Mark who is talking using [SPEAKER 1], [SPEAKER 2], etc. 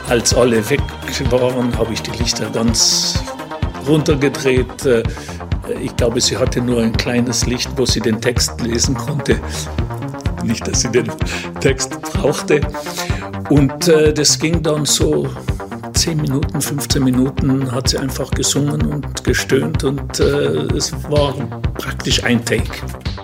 [SPEAKER 1] Als alle weg waren, habe ich die Lichter ganz runtergedreht. Ich glaube, sie hatte nur ein kleines Licht, wo sie den Text lesen konnte. Nicht, dass sie den Text brauchte. Und das ging dann so 10 Minuten, 15 Minuten hat sie einfach gesungen und gestöhnt und es war praktisch ein Take.